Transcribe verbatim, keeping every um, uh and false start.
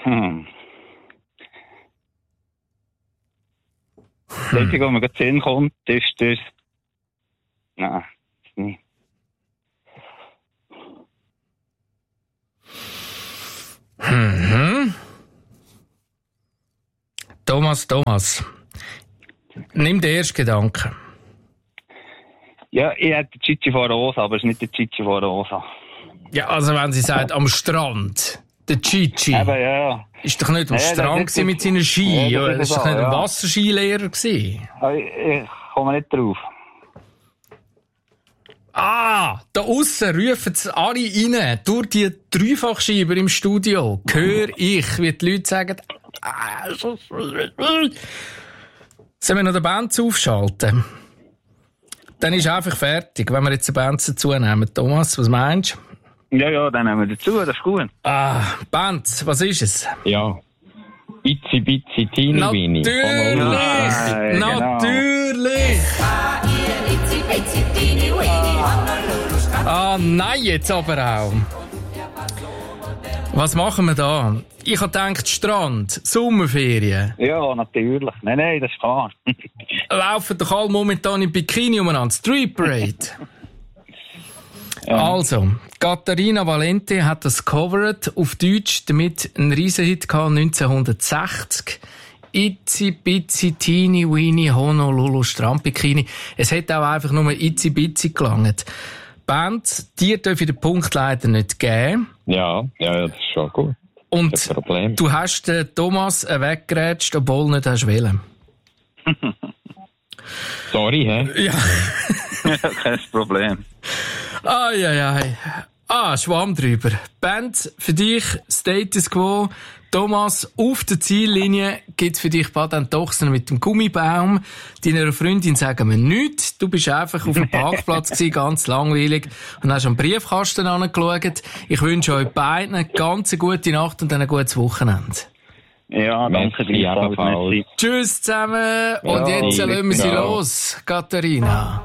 Hm. Das Einzige, was mir gerade in den Sinn kommt, ist das... Nein, das nicht. Mhm. Thomas, Thomas. Nimm den ersten Gedanken. Ja, ich hätte den Chichi von Rosa, aber es ist nicht der Chichi von Rosa. Ja, also wenn sie sagt, am Strand, der Chichi. Eben, ja. Ist doch nicht am Ja, Strand das gewesen mit seinen Ski. Ja, Ja, das das ist ist doch so, nicht ein ja. Wasserskilehrer gewesen. Aber ich, ich komme nicht drauf. Ah, da aussen rufen sie alle rein, durch die Dreifachscheiber im Studio. Hör ich, wie die Leute sagen, ah, sollen wir noch den Benz aufschalten? Dann ist einfach fertig, wenn wir jetzt den Benz dazu nehmen. Thomas, was meinst du? Ja, ja, dann nehmen wir dazu, das ist gut. Ah, Benz, was ist es? Ja. Itzi Bitzi Teeny Weeny. Natürlich! Ja, genau. Natürlich! Ah, nein, jetzt aber auch. Was machen wir da? Ich habe gedacht, Strand, Sommerferien. Ja, natürlich. Nein, nein, das ist klar. Laufen doch alle momentan im Bikini umeinander. Street Parade. Ja. Also, Katharina Valente hat das covered auf Deutsch, damit einen Riesenhit gehabt, neunzehnhundertsechzig. Itzi Bitzi Teeny Weeny Honolulu Strandbikini. Es hätte auch einfach nur Itzi Bitzi gelangt. Band, dir darf ich den Punkt leider nicht geben. Ja, ja, ja, das ist schon gut. Und Kein Problem. du hast den Thomas weggerätscht, obwohl du nicht hast wollen. Sorry, hä? Ja. Kein Problem. Ai, ai, ai. Ah, Schwamm drüber. Band, für dich Status Quo. Thomas, auf der Ziellinie gibt's für dich Patentochsen mit dem Gummibaum. Deiner Freundin sagen wir nichts. Du bist einfach auf dem Parkplatz gewesen, ganz langweilig, und hast am Briefkasten angeschaut. Ich wünsche euch beiden eine ganz gute Nacht und ein gutes Wochenende. Ja, danke Merci, dir. ebenfalls. Tschüss zusammen. Und Ja, jetzt lassen wir sie genau. los, Katharina.